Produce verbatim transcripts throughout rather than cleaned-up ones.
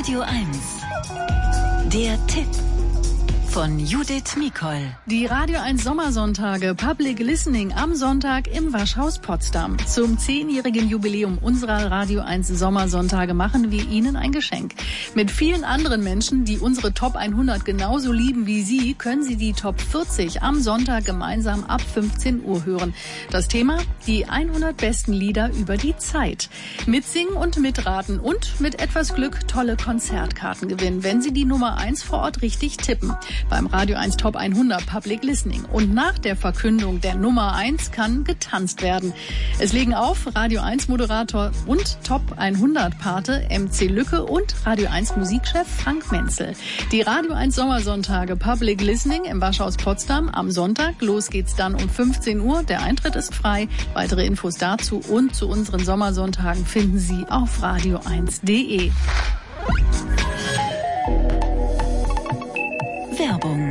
Radio eins. Der Tipp von Judith Mikol. Die Radio eins Sommersonntage Public Listening am Sonntag im Waschhaus Potsdam. Zum zehnjährigen Jubiläum unserer Radio eins Sommersonntage machen wir Ihnen ein Geschenk. Mit vielen anderen Menschen, die unsere Top hundert genauso lieben wie Sie, können Sie die Top vierzig am Sonntag gemeinsam ab fünfzehn Uhr hören. Das Thema: die hundert besten Lieder über die Zeit. Mitsingen und mitraten und mit etwas Glück tolle Konzertkarten gewinnen, wenn Sie die Nummer eins vor Ort richtig tippen. Beim Radio eins Top hundert Public Listening. Und nach der Verkündung der Nummer eins kann getanzt werden. Es legen auf Radio eins Moderator und Top hundert Pate M C Lücke und Radio eins Musikchef Frank Menzel. Die Radio eins Sommersonntage Public Listening im Waschhaus Potsdam am Sonntag. Los geht's dann um fünfzehn Uhr. Der Eintritt ist frei. Weitere Infos dazu und zu unseren Sommersonntagen finden Sie auf radio eins punkt de. Werbung.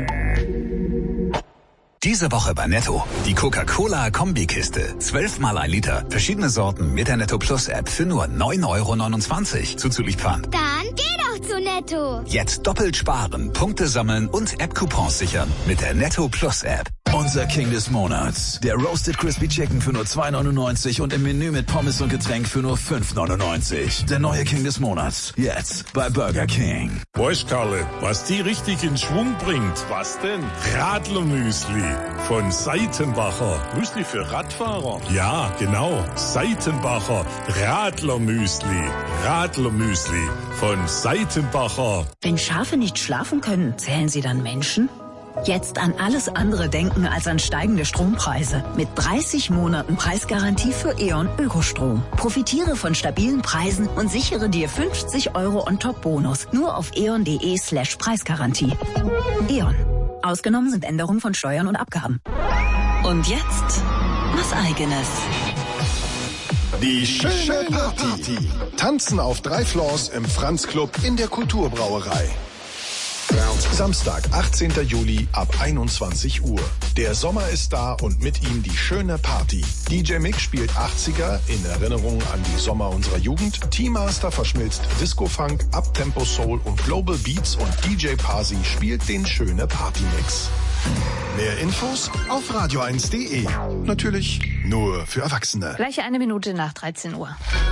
Diese Woche bei Netto. Die Coca-Cola-Kombikiste. Zwölfmal ein Liter. Verschiedene Sorten mit der Netto Plus App für nur neun Euro neunundzwanzig. Zuzüglich Pfand. Dann geh doch zu Netto. Jetzt doppelt sparen, Punkte sammeln und App-Coupons sichern mit der Netto Plus App. Unser King des Monats. Der Roasted Crispy Chicken für nur zwei neunundneunzig und im Menü mit Pommes und Getränk für nur fünf neunundneunzig. Der neue King des Monats. Jetzt bei Burger King. Weißt, Karle, was die richtig in Schwung bringt? Was denn? Radlermüsli von Seitenbacher. Müsli für Radfahrer? Ja, genau. Seitenbacher Radlermüsli. Radlermüsli von Seitenbacher. Wenn Schafe nicht schlafen können, zählen sie dann Menschen? Jetzt an alles andere denken als an steigende Strompreise. Mit dreißig Monaten Preisgarantie für E.ON Ökostrom. Profitiere von stabilen Preisen und sichere dir fünfzig Euro On-Top-Bonus. Nur auf eon.de slash Preisgarantie. E.ON. Ausgenommen sind Änderungen von Steuern und Abgaben. Und jetzt was Eigenes. Die schöne Party. Tanzen auf drei Floors im Franz Club in der Kulturbrauerei. Samstag, achtzehnten Juli ab einundzwanzig Uhr. Der Sommer ist da und mit ihm die schöne Party. D J Mick spielt achtziger in Erinnerung an die Sommer unserer Jugend. Teammaster verschmilzt Disco-Funk, Uptempo Soul und Global Beats und D J Parsi spielt den schöne Party-Mix. Mehr Infos auf radio eins punkt de. Natürlich nur für Erwachsene. Gleich eine Minute nach dreizehn Uhr.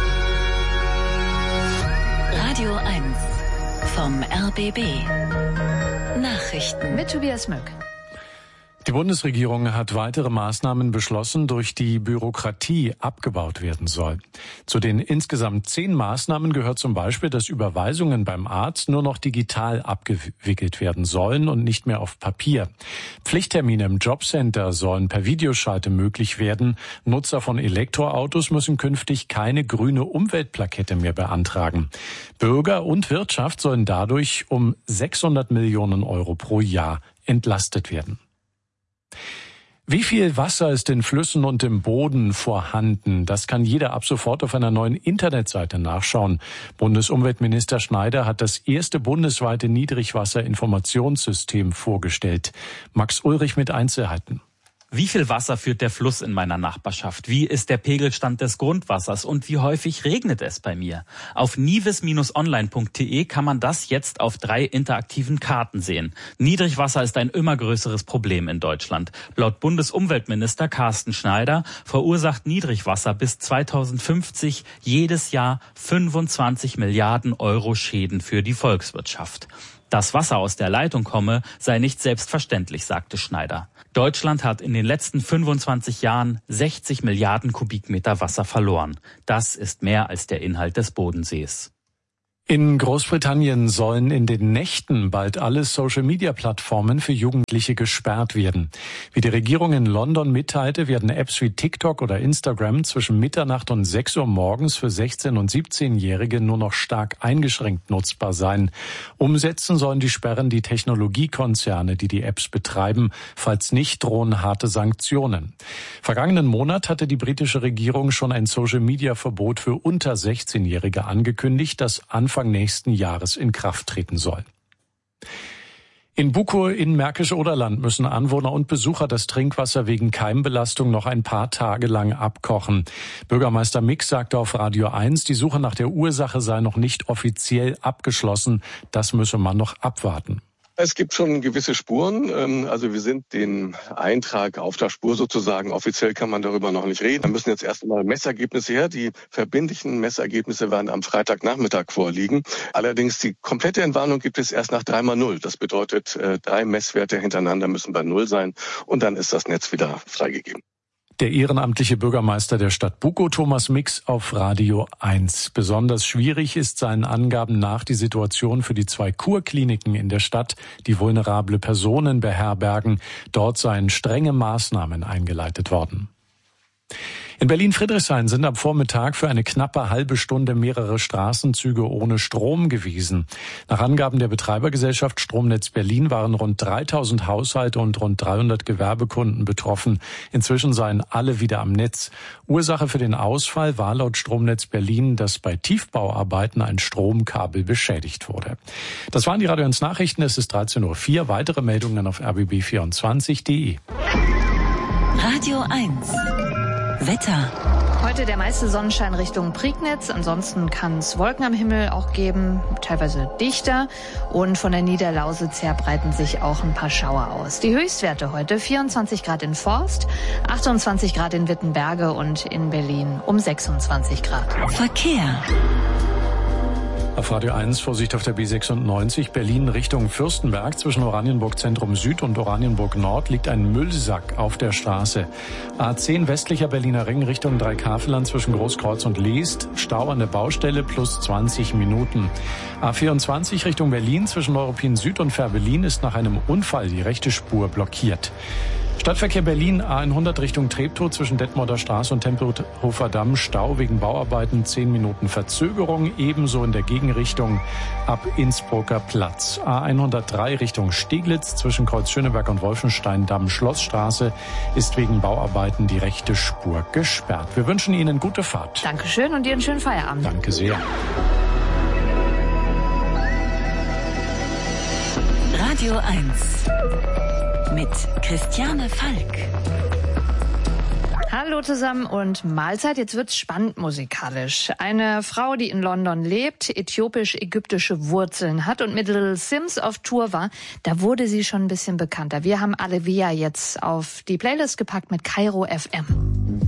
Radio eins vom R B B. Nachrichten Mit Tobias Möck. Die Bundesregierung hat weitere Maßnahmen beschlossen, durch die Bürokratie abgebaut werden soll. Zu den insgesamt zehn Maßnahmen gehört zum Beispiel, dass Überweisungen beim Arzt nur noch digital abgewickelt werden sollen und nicht mehr auf Papier. Pflichttermine im Jobcenter sollen per Videoschalte möglich werden. Nutzer von Elektroautos müssen künftig keine grüne Umweltplakette mehr beantragen. Bürger und Wirtschaft sollen dadurch um sechshundert Millionen Euro pro Jahr entlastet werden. Wie viel Wasser ist in Flüssen und im Boden vorhanden? Das kann jeder ab sofort auf einer neuen Internetseite nachschauen. Bundesumweltminister Schneider hat das erste bundesweite Niedrigwasserinformationssystem vorgestellt. Max Ulrich mit Einzelheiten. Wie viel Wasser führt der Fluss in meiner Nachbarschaft? Wie ist der Pegelstand des Grundwassers? Und wie häufig regnet es bei mir? Auf nives Bindestrich online punkt de kann man das jetzt auf drei interaktiven Karten sehen. Niedrigwasser ist ein immer größeres Problem in Deutschland. Laut Bundesumweltminister Carsten Schneider verursacht Niedrigwasser bis zweitausendfünfzig jedes Jahr fünfundzwanzig Milliarden Euro Schäden für die Volkswirtschaft. Dass Wasser aus der Leitung komme, sei nicht selbstverständlich, sagte Schneider. Deutschland hat in den letzten fünfundzwanzig Jahren sechzig Milliarden Kubikmeter Wasser verloren. Das ist mehr als der Inhalt des Bodensees. In Großbritannien sollen in den Nächten bald alle Social-Media-Plattformen für Jugendliche gesperrt werden. Wie die Regierung in London mitteilte, werden Apps wie TikTok oder Instagram zwischen Mitternacht und sechs Uhr morgens für sechzehn- und siebzehnjährige nur noch stark eingeschränkt nutzbar sein. Umsetzen sollen die Sperren die Technologiekonzerne, die die Apps betreiben. Falls nicht, drohen harte Sanktionen. Vergangenen Monat hatte die britische Regierung schon ein Social-Media-Verbot für unter sechzehnjährige angekündigt, das Anfang nächsten Jahres in Kraft treten soll. In Bukow in Märkisch-Oderland müssen Anwohner und Besucher das Trinkwasser wegen Keimbelastung noch ein paar Tage lang abkochen. Bürgermeister Mix sagte auf Radio eins, die Suche nach der Ursache sei noch nicht offiziell abgeschlossen. Das müsse man noch abwarten. Es gibt schon gewisse Spuren. Also wir sind den Eintrag auf der Spur sozusagen. Offiziell kann man darüber noch nicht reden. Da müssen jetzt erst einmal Messergebnisse her. Die verbindlichen Messergebnisse werden am Freitagnachmittag vorliegen. Allerdings die komplette Entwarnung gibt es erst nach drei mal null. Das bedeutet, drei Messwerte hintereinander müssen bei null sein und dann ist das Netz wieder freigegeben. Der ehrenamtliche Bürgermeister der Stadt Bukow, Thomas Mix, auf Radio eins. Besonders schwierig ist seinen Angaben nach die Situation für die zwei Kurkliniken in der Stadt, die vulnerable Personen beherbergen. Dort seien strenge Maßnahmen eingeleitet worden. In Berlin-Friedrichshain sind am Vormittag für eine knappe halbe Stunde mehrere Straßenzüge ohne Strom gewesen. Nach Angaben der Betreibergesellschaft Stromnetz Berlin waren rund dreitausend Haushalte und rund dreihundert Gewerbekunden betroffen. Inzwischen seien alle wieder am Netz. Ursache für den Ausfall war laut Stromnetz Berlin, dass bei Tiefbauarbeiten ein Stromkabel beschädigt wurde. Das waren die Radio eins Nachrichten. Es ist dreizehn Uhr vier. Weitere Meldungen auf r b b vierundzwanzig punkt d e. Radio eins. Wetter. Heute der meiste Sonnenschein Richtung Prignitz. Ansonsten kann es Wolken am Himmel auch geben, teilweise dichter. Und von der Niederlausitz her breiten sich auch ein paar Schauer aus. Die Höchstwerte heute vierundzwanzig Grad in Forst, achtundzwanzig Grad in Wittenberge und in Berlin um sechsundzwanzig Grad. Verkehr. Auf Radio eins Vorsicht auf der B sechsundneunzig Berlin Richtung Fürstenberg. Zwischen Oranienburg Zentrum Süd und Oranienburg Nord liegt ein Müllsack auf der Straße. A zehn westlicher Berliner Ring Richtung Dreikafelland zwischen Großkreuz und Leest. Stau an der Baustelle plus zwanzig Minuten. A vierundzwanzig Richtung Berlin zwischen Neuruppin Süd und Fährberlin ist nach einem Unfall die rechte Spur blockiert. Stadtverkehr Berlin A hundert Richtung Treptow zwischen Detmolder Straße und Tempelhofer Damm. Stau wegen Bauarbeiten, zehn Minuten Verzögerung. Ebenso in der Gegenrichtung ab Innsbrucker Platz. A hundertdrei Richtung Steglitz zwischen Kreuz Schöneberg und Wolfenstein Damm Schlossstraße ist wegen Bauarbeiten die rechte Spur gesperrt. Wir wünschen Ihnen gute Fahrt. Dankeschön und dir einen schönen Feierabend. Danke sehr. Radio eins. Mit Christiane Falk. Hallo zusammen und Mahlzeit. Jetzt wird's spannend musikalisch. Eine Frau, die in London lebt, äthiopisch-ägyptische Wurzeln hat und mit Little Sims auf Tour war, da wurde sie schon ein bisschen bekannter. Wir haben Alevia jetzt auf die Playlist gepackt mit Kairo F M.